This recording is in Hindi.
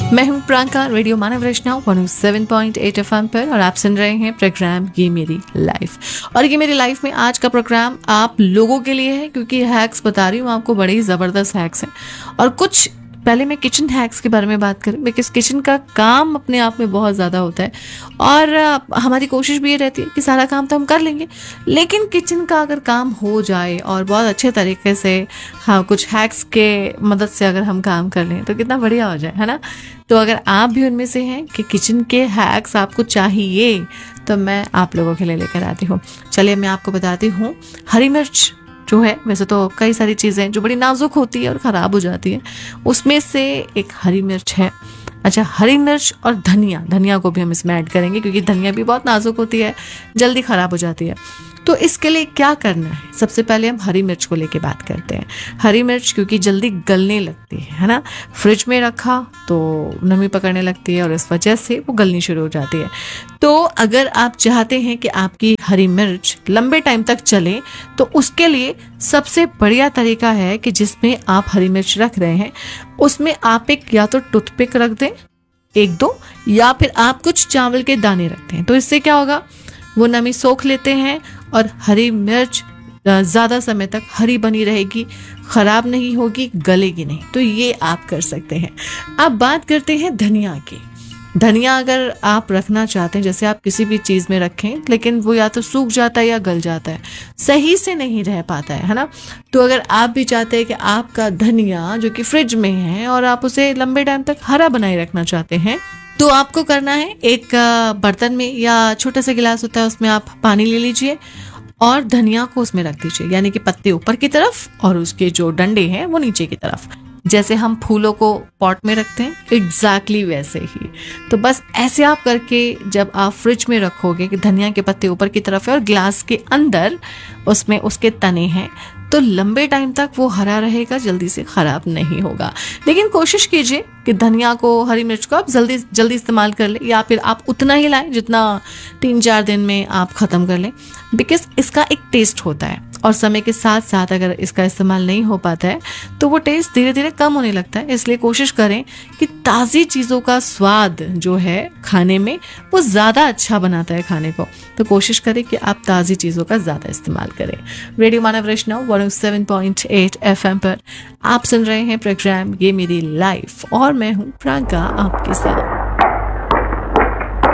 मैं हूं प्रियंका, रेडियो मानव रचना 107.8 FM पर, और आप सुन रहे हैं प्रोग्राम ये मेरी लाइफ। और ये मेरी लाइफ में आज का प्रोग्राम आप लोगों के लिए है, क्योंकि हैक्स बता रही हूँ आपको, बड़े ही ज़बरदस्त हैक्स हैं। और कुछ पहले मैं किचन हैक्स के बारे में बात करूँ, बिकॉज किचन का काम अपने आप में बहुत ज़्यादा होता है और हमारी कोशिश भी ये रहती है कि सारा काम तो हम कर लेंगे, लेकिन किचन का अगर काम हो जाए और बहुत अच्छे तरीके से, हाँ, कुछ हैक्स के मदद से अगर हम काम कर लें तो कितना बढ़िया हो जाए, है ना। तो अगर आप भी उनमें से हैं कि किचन के हैक्स आपको चाहिए, तो मैं आप लोगों के लिए लेकर आती हूँ। चलिए मैं आपको बताती हूँ। हरी मिर्च जो है, वैसे तो कई सारी चीज़ें जो बड़ी नाजुक होती है और ख़राब हो जाती है, उसमें से एक हरी मिर्च है। अच्छा, हरी मिर्च और धनिया को भी हम इसमें ऐड करेंगे, क्योंकि धनिया भी बहुत नाजुक होती है, जल्दी ख़राब हो जाती है। तो इसके लिए क्या करना है, सबसे पहले हम हरी मिर्च को लेके बात करते हैं। हरी मिर्च क्योंकि जल्दी गलने लगती है ना, फ्रिज में रखा तो नमी पकड़ने लगती है और इस वजह से वो गलनी शुरू हो जाती है। तो अगर आप चाहते हैं कि आपकी हरी मिर्च लंबे टाइम तक चले, तो उसके लिए सबसे बढ़िया तरीका है कि जिसमें आप हरी मिर्च रख रहे हैं उसमें आप एक या तो टूथपिक रख दें, एक दो, या फिर आप कुछ चावल के दाने रखते हैं। तो इससे क्या होगा, वो नमी सोख लेते हैं और हरी मिर्च ज़्यादा समय तक हरी बनी रहेगी, ख़राब नहीं होगी, गलेगी नहीं। तो ये आप कर सकते हैं। अब बात करते हैं धनिया की। धनिया अगर आप रखना चाहते हैं, जैसे आप किसी भी चीज़ में रखें, लेकिन वो या तो सूख जाता है या गल जाता है, सही से नहीं रह पाता है ना। तो अगर आप भी चाहते हैं कि आपका धनिया जो कि फ्रिज में है और आप उसे लंबे टाइम तक हरा बनाए रखना चाहते हैं, तो आपको करना है, एक बर्तन में या छोटा सा गिलास होता है उसमें आप पानी ले लीजिए और धनिया को उसमें रख दीजिए, यानी कि पत्ते ऊपर की तरफ और उसके जो डंडे हैं वो नीचे की तरफ। जैसे हम फूलों को पॉट में रखते हैं, एग्जैक्टली वैसे ही। तो बस ऐसे आप करके जब आप फ्रिज में रखोगे कि धनिया के पत्ते ऊपर की तरफ है और ग्लास के अंदर उसमें उसके तने हैं, तो लंबे टाइम तक वो हरा रहेगा, जल्दी से ख़राब नहीं होगा। लेकिन कोशिश कीजिए कि धनिया को, हरी मिर्च को आप जल्दी इस्तेमाल कर लें, या फिर आप उतना ही लाएं जितना 3-4 दिन में आप ख़त्म कर लें, बिकॉज इसका एक टेस्ट होता है और समय के साथ साथ अगर इसका इस्तेमाल नहीं हो पाता है तो वो टेस्ट धीरे धीरे कम होने लगता है। इसलिए कोशिश करें कि ताज़ी चीज़ों का स्वाद जो है खाने में, वो ज़्यादा अच्छा बनाता है खाने को। तो कोशिश करें कि आप ताज़ी चीज़ों का ज़्यादा इस्तेमाल करें। रेडियो मानव रचना 107.8 FM पर आप सुन रहे हैं प्रोग्राम ये मेरी लाइफ, और मैं हूँ प्रियंका आपके साथ।